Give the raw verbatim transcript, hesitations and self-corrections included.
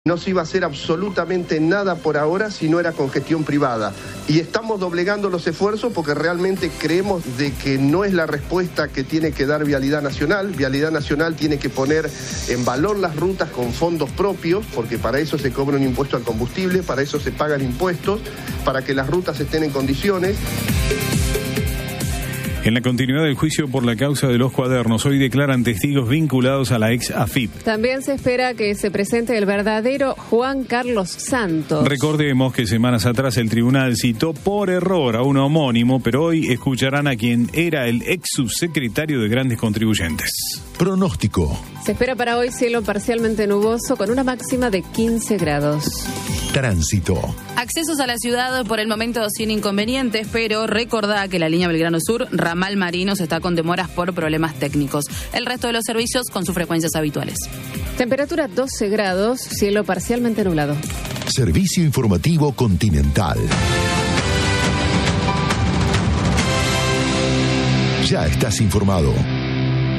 No se iba a hacer absolutamente nada por ahora si no era con gestión privada. Y estamos doblegando los esfuerzos porque realmente creemos de que no es la respuesta que tiene que dar Vialidad Nacional. Vialidad Nacional tiene que poner en valor las rutas con fondos propios, porque para eso se cobra un impuesto al combustible, para eso se pagan impuestos, para que las rutas estén en condiciones. En la continuidad del juicio por la causa de los cuadernos, hoy declaran testigos vinculados a la ex A F I P. También se espera que se presente el verdadero Juan Carlos Santos. Recordemos que semanas atrás el tribunal citó por error a un homónimo, pero hoy escucharán a quien era el ex subsecretario de Grandes Contribuyentes. Pronóstico. Se espera para hoy cielo parcialmente nuboso con una máxima de quince grados. Tránsito. Accesos a la ciudad por el momento sin inconvenientes, pero recordá que la línea Belgrano Sur, ramal Marinos, está con demoras por problemas técnicos. El resto de los servicios con sus frecuencias habituales. Temperatura doce grados, cielo parcialmente nublado. Servicio informativo Continental. Ya estás informado.